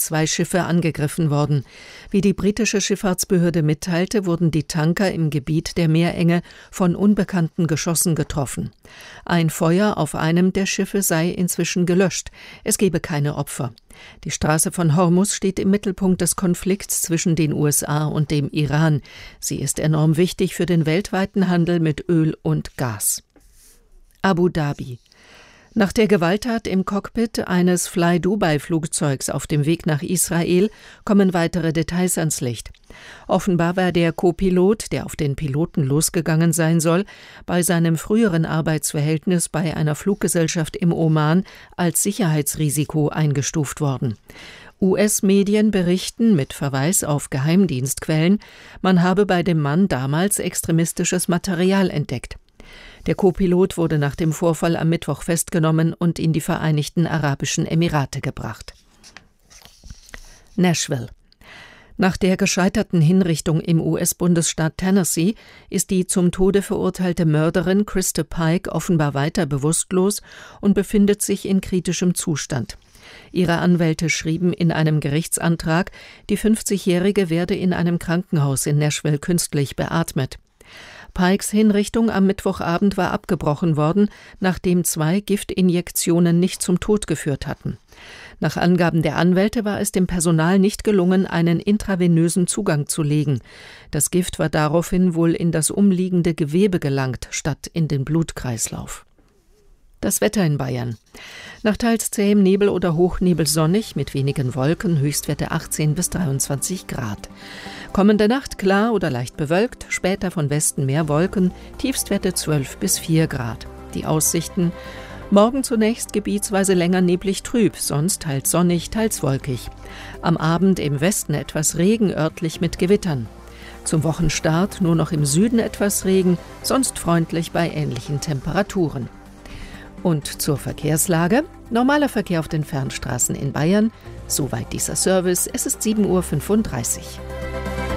2 Schiffe angegriffen worden. Wie die britische Schifffahrtsbehörde mitteilte, wurden die Tanker im Gebiet der Meerenge von unbekannten Geschossen getroffen. Ein Feuer auf einem der Schiffe sei inzwischen gelöscht. Es gebe keine Opfer. Die Straße von Hormuz steht im Mittelpunkt des Konflikts zwischen den USA und dem Iran. Sie ist enorm wichtig für den weltweiten Handel mit Öl und Gas. Abu Dhabi. Nach der Gewalttat im Cockpit eines Fly-Dubai-Flugzeugs auf dem Weg nach Israel kommen weitere Details ans Licht. Offenbar war der Co-Pilot, der auf den Piloten losgegangen sein soll, bei seinem früheren Arbeitsverhältnis bei einer Fluggesellschaft im Oman als Sicherheitsrisiko eingestuft worden. US-Medien berichten mit Verweis auf Geheimdienstquellen, man habe bei dem Mann damals extremistisches Material entdeckt. Der Co-Pilot wurde nach dem Vorfall am Mittwoch festgenommen und in die Vereinigten Arabischen Emirate gebracht. Nashville. Nach der gescheiterten Hinrichtung im US-Bundesstaat Tennessee ist die zum Tode verurteilte Mörderin Krista Pike offenbar weiter bewusstlos und befindet sich in kritischem Zustand. Ihre Anwälte schrieben in einem Gerichtsantrag, die 50-Jährige werde in einem Krankenhaus in Nashville künstlich beatmet. Pikes Hinrichtung am Mittwochabend war abgebrochen worden, nachdem 2 Giftinjektionen nicht zum Tod geführt hatten. Nach Angaben der Anwälte war es dem Personal nicht gelungen, einen intravenösen Zugang zu legen. Das Gift war daraufhin wohl in das umliegende Gewebe gelangt, statt in den Blutkreislauf. Das Wetter in Bayern. Nach teils zähem Nebel oder Hochnebel sonnig, mit wenigen Wolken, Höchstwerte 18 bis 23 Grad. Kommende Nacht klar oder leicht bewölkt, später von Westen mehr Wolken, Tiefstwerte 12 bis 4 Grad. Die Aussichten: morgen zunächst gebietsweise länger neblig trüb, sonst teils sonnig, teils wolkig. Am Abend im Westen etwas Regen, örtlich mit Gewittern. Zum Wochenstart nur noch im Süden etwas Regen, sonst freundlich bei ähnlichen Temperaturen. Und zur Verkehrslage: normaler Verkehr auf den Fernstraßen in Bayern. Soweit dieser Service. Es ist 7:35 Uhr.